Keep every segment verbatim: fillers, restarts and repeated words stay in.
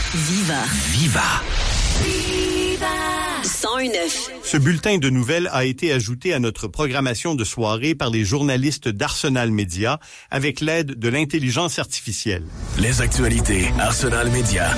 Viva. Viva. Viva. cent un neuf. Ce bulletin de nouvelles a été ajouté à notre programmation de soirée par les journalistes d'Arsenal Média avec l'aide de l'intelligence artificielle. Les actualités Arsenal Média.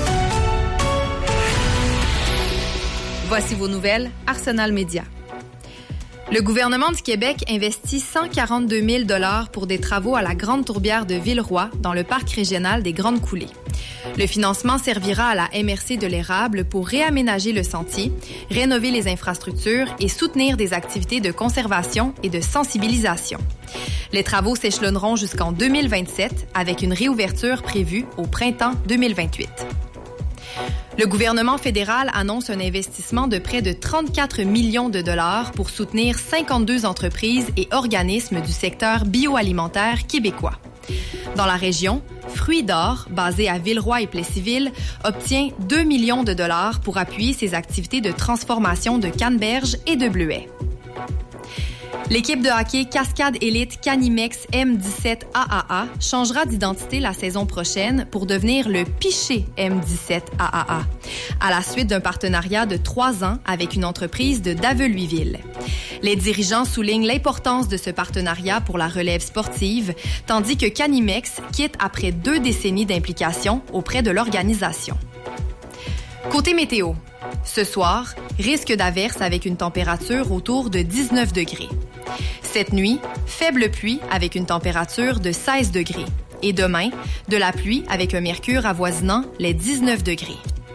Voici vos nouvelles, Arsenal Média. Le gouvernement du Québec investit cent quarante-deux mille dollars pour des travaux à la Grande Tourbière de Villeroy, dans le parc régional des Grandes Coulées. Le financement servira à la M R C de l'Érable pour réaménager le sentier, rénover les infrastructures et soutenir des activités de conservation et de sensibilisation. Les travaux s'échelonneront jusqu'en deux mille vingt-sept, avec une réouverture prévue au printemps deux mille vingt-huit. Le gouvernement fédéral annonce un investissement de près de trente-quatre millions de dollars pour soutenir cinquante-deux entreprises et organismes du secteur bioalimentaire québécois. Dans la région, Fruits d'Or, basé à Villeroy et Plessisville, obtient deux millions de dollars pour appuyer ses activités de transformation de canneberge et de bleuets. L'équipe de hockey Cascade Élite Canimex M dix-sept A A A changera d'identité la saison prochaine pour devenir le Piché M dix-sept A A A, à la suite d'un partenariat de trois ans avec une entreprise de Daveluiville. Les dirigeants soulignent l'importance de ce partenariat pour la relève sportive, tandis que Canimex quitte après deux décennies d'implication auprès de l'organisation. Côté météo, ce soir, risque d'averse avec une température autour de dix-neuf degrés. Cette nuit, faible pluie avec une température de seize degrés. Et demain, de la pluie avec un mercure avoisinant les dix-neuf degrés.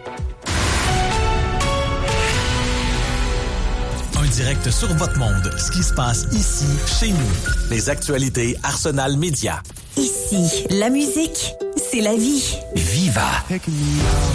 Un direct sur votre monde. Ce qui se passe ici, chez nous. Les actualités Arsenal Média. Ici, la musique, c'est la vie. Viva.